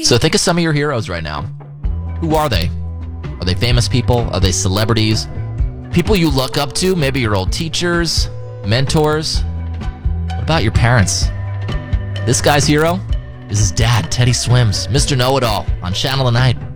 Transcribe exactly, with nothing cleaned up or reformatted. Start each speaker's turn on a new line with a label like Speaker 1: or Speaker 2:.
Speaker 1: So think of some of your heroes right now. Who are they? Are they famous people? Are they celebrities? People you look up to? Maybe your old teachers, mentors? What about your parents? This guy's hero is his dad, Teddy Swims, Mister Know-It-All on Channel at Night.